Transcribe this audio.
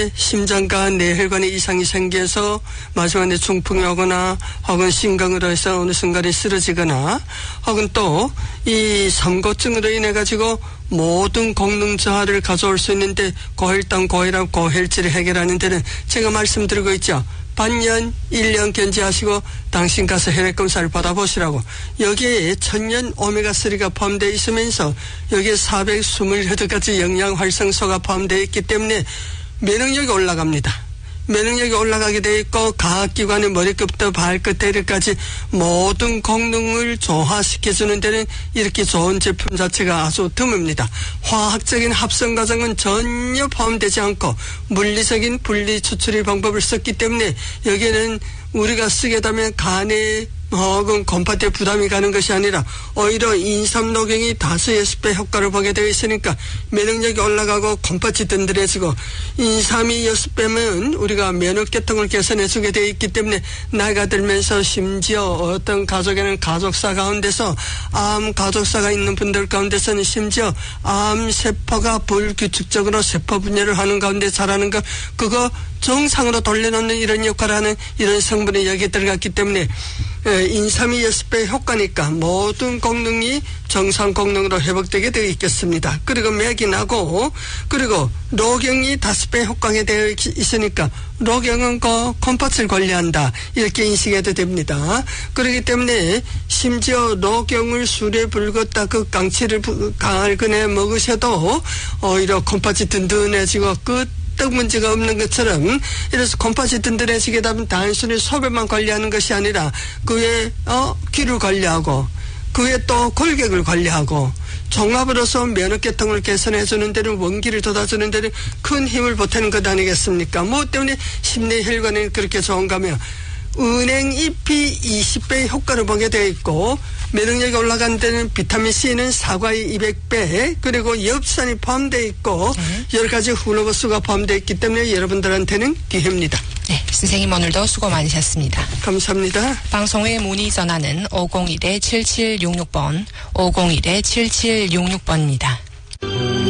심장과 뇌혈관에 이상이 생겨서 마지막에 중풍이 오거나 혹은 심경으로 해서 어느 순간에 쓰러지거나 혹은 또 이 삼고증으로 인해 가지고 모든功能 저하를 가져올 수 있는데 고혈당, 고혈압, 고혈질을 해결하는 데는 제가 말씀드리고 있죠. 반년, 1년 견제하시고 당신 가서 혈액 검사를 받아보시라고. 여기에 천연 오메가3가 포함되어 있으면서 여기에 428가지 영양 활성소가 포함되어 있기 때문에 면역력이 올라갑니다. 면역력이 올라가게 되어 있고 과학기관의 머리끝부터 발끝까지 모든功能을 조화시켜주는 데는 이렇게 좋은 제품 자체가 아주 드뭅니다. 화학적인 합성 과정은 전혀 포함되지 않고 물리적인 분리 추출의 방법을 썼기 때문에 여기에는 우리가 쓰게 되면 간에 혹은 곰파트에 부담이 가는 것이 아니라 오히려 인삼 녹용이 5-6배 효과를 보게 되어 있으니까 면역력이 올라가고 곰팥이 든든해지고 인삼이 6배면 우리가 면역계통을 개선해주게 되어 있기 때문에 나이가 들면서 심지어 어떤 가족에는 가족사 가운데서 암 가족사가 있는 분들 가운데서는 심지어 암세포가 불규칙적으로 세포 분열을 하는 가운데 자라는 것 그거 정상으로 돌려놓는 이런 역할을 하는 이런 성분이 여기에 들어갔기 때문에 인삼이 6배 효과니까 모든功能이 정상功能으로 회복되게 되어 있겠습니다. 그리고 맥이 나고 그리고 녹용이 5배 효과가 되어 있으니까 녹용은 곰팥을 관리한다 이렇게 인식해도 됩니다. 그렇기 때문에 심지어 녹용을 술에 불었다 그 강치를 가을근에 먹으셔도 오히려 곰팥이 든든해지고 떡 문제가 없는 것처럼 이래서 곰팥이 든든해지게 되면 단순히 소변만 관리하는 것이 아니라 그 외에 귀를 관리하고 그 외에 또 골격을 관리하고 종합으로서 면역계통을 개선해주는 데는 원기를 돋아주는 데는 큰 힘을 보태는 것 아니겠습니까? 뭐 때문에 심내혈관이 그렇게 좋은가 하면 은행잎이 20배의 효과를 보게 되어 있고 면역력이 올라가는 데는 비타민C는 사과의 200배 그리고 엽산이 포함되어 있고 여러 가지 후로버스가 포함되어 있기 때문에 여러분들한테는 기회입니다. 네, 선생님 오늘도 수고 많으셨습니다. 감사합니다. 방송에 문의 전화는 501-7766번 501-7766번입니다.